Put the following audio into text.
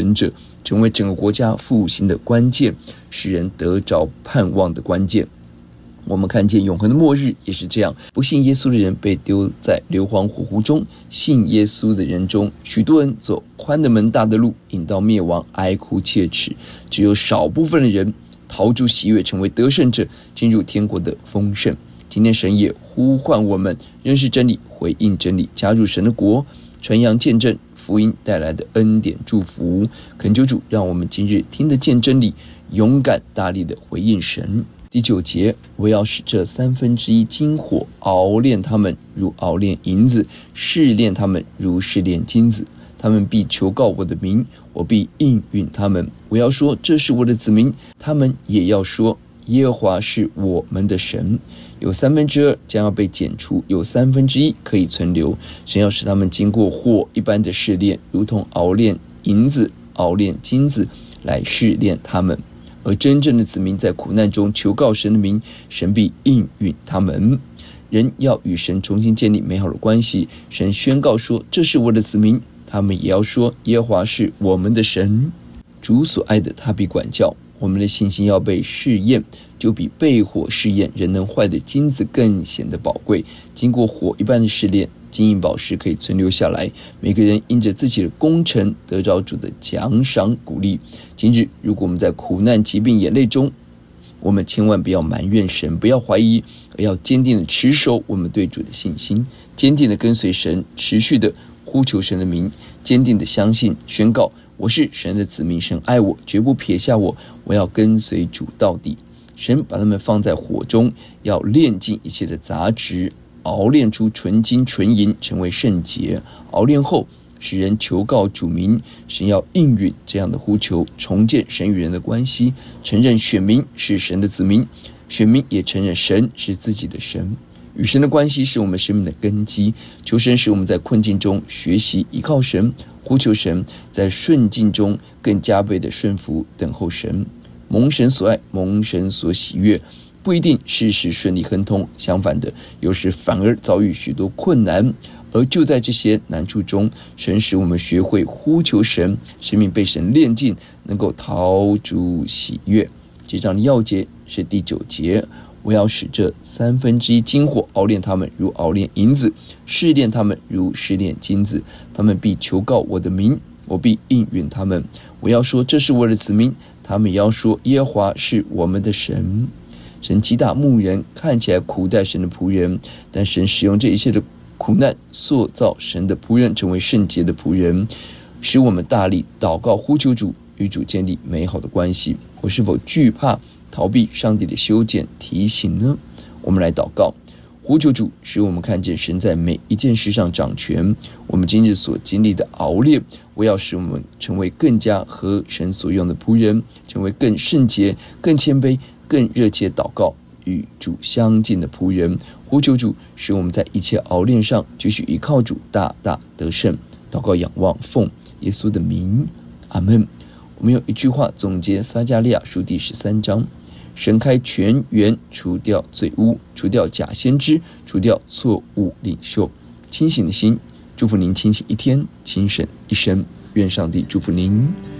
神者，成为整个国家复兴的关键，使人得着盼望的关键。我们看见永恒的末日也是这样，不信耶稣的人被丢在硫磺火湖中，信耶稣的人中，许多人走宽的门大的路，引到灭亡，哀哭切齿，只有少部分的人逃出喜悦，成为得胜者，进入天国的丰盛。今天神也呼唤我们认识真理，回应真理，加入神的国，传扬见证福音带来的恩典祝福。恳求主让我们今日听得见真理，勇敢大力的回应神。第9节，我要使这1/3金火熬炼他们，如熬炼银子；试炼他们，如试炼金子。他们必求告我的名，我必应允他们。我要说，这是我的子民；他们也要说，耶和华是我们的神。有2/3将要被剪除，有1/3可以存留。神要使他们经过火一般的试炼，如同熬炼银子、熬炼金子，来试炼他们。而真正的子民在苦难中求告神的名，神必应允他们。人要与神重新建立美好的关系，神宣告说，这是我的子民，他们也要说，耶和华是我们的神。主所爱的，他必管教。我们的信心要被试验，就比被火试验人能坏的金子更显得宝贵。经过火一般的试炼，金银宝石可以存留下来，每个人因着自己的功程得着主的奖赏鼓励。今日如果我们在苦难疾病眼泪中，我们千万不要埋怨神，不要怀疑，而要坚定的持守我们对主的信心，坚定的跟随神，持续的呼求神的名，坚定的相信宣告，我是神的子民，神爱我，绝不撇下我，我要跟随主到底。神把他们放在火中，要炼尽一切的杂质，熬炼出纯金纯银，成为圣洁。熬炼后使人求告主名，神要应允这样的呼求，重建神与人的关系，承认选民是神的子民，选民也承认神是自己的神。与神的关系是我们生命的根基，求神使我们在困境中学习依靠神，呼求神，在顺境中更加倍的顺服等候神。蒙神所爱，蒙神所喜悦，不一定事事顺利亨通，相反的，有时反而遭遇许多困难。而就在这些难处中，神使我们学会呼求神，生命被神炼尽，能够讨主喜悦。这章的要节是第9节，我要使这1/3金火熬炼他们，如熬炼银子；试炼他们，如试炼金子。他们必求告我的名，我必应允他们。我要说，这是我的子民；他们也要说，耶和华是我们的神。神击打牧人，看起来苦待神的仆人，但神使用这一切的苦难，塑造神的仆人成为圣洁的仆人，使我们大力祷告呼求主，与主建立美好的关系。我是否惧怕逃避上帝的修剪提醒呢？我们来祷告，呼求主，使我们看见神在每一件事上掌权。我们今日所经历的熬炼，我要使我们成为更加合神所用的仆人，成为更圣洁、更谦卑、更热切祷告与主相近的仆人。呼求主，使我们在一切熬炼上继续依靠主，大大得胜。祷告仰望奉耶稣的名，阿们。我们用一句话总结撒迦利亚书第13章，神开泉源，除掉罪污，除掉假先知，除掉错误领袖。清醒的心，祝福您清醒一天，清醒一生。愿上帝祝福您。